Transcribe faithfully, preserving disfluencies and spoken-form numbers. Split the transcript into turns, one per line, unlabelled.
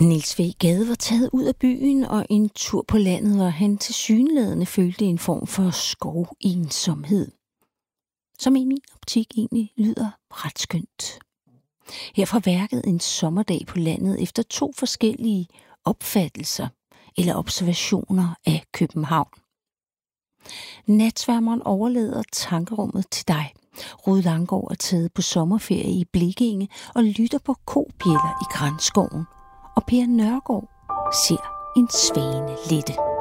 Niels V. Gade var taget ud af byen og en tur på landet, hvor han tilsyneladende følte en form for skovensomhed, som i min optik egentlig lyder ret skønt. Her fra værket En sommerdag på landet efter to forskellige opfattelser eller observationer af København. Natsværmeren overlader tankerummet til dig. Rude Langgaard er taget på sommerferie i Blikkinge og lytter på kobjælder i Granskoven. Og Per Nørgaard ser en svane lette.